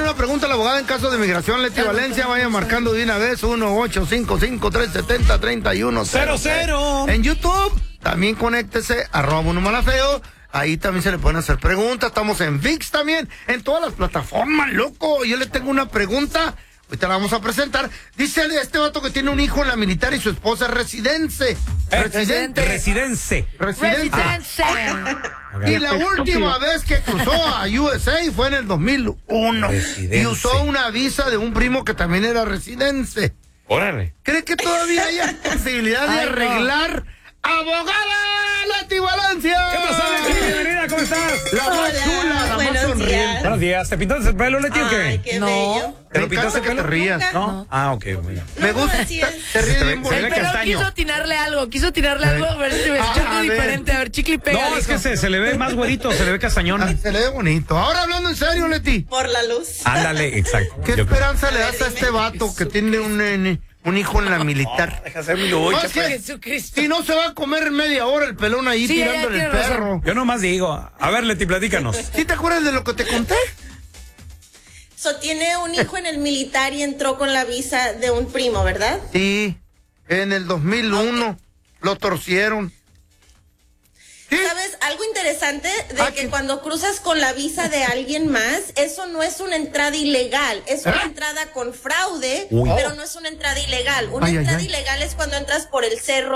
una pregunta a la abogada en caso de migración, Leti Valencia. Vaya marcando de una vez 1-855-370-3100. En YouTube, también conéctese, @unomalafeo. Ahí también se le pueden hacer preguntas. Estamos en ViX también, en todas las plataformas, loco. Yo le tengo una pregunta. Ahorita la vamos a presentar. Dice este vato que tiene un hijo en la militar y su esposa es residente. Residence. Y la última vez que cruzó a USA fue en el 2001. Y usó una visa de un primo que también era residente. Órale. ¿Cree que todavía hay posibilidad de arreglar? ¡Abogada Leti Valencia! ¿Qué pasa, Leti? Bienvenida, ¿cómo estás? La más chula, la más sonriente. Buenos días. ¿Te pintaste el pelo, Leti, o qué? Ay, qué bello. ¿Te lo pintaste el que pelo? te rías. ¿No? Ah, ok, bueno. Me gusta. así es. Te ríes bien Se ve bonito. Pero castaño. quiso tirarle algo, a ver si me escucha a ver. diferente, a ver, chicle y pega. No, es que se le ve más güerito, se le ve castañón. Se le ve bonito. Ahora hablando en serio, Leti. Por la luz. Ándale, exacto. ¿Qué Yo- esperanza le das a este vato que tiene un hijo en la militar? Deja hacer mi No, lucha, es que pues. Jesucristo. si no se va a comer media hora el pelón ahí Sí, ya tirándole el tiene razón. perro. Yo nomás digo. A ver, Leti, platícanos. ¿Sí te acuerdas de lo que te conté? Tiene un hijo en el militar y entró con la visa de un primo, ¿verdad? Sí, en el 2001 lo torcieron. ¿Sí? ¿Sabes? Algo interesante de que cuando cruzas con la visa de alguien más, eso no es una entrada ilegal, es una entrada con fraude, Uy. pero no es una entrada ilegal. Una Ay, ay, entrada ay. ilegal es cuando entras por el cerro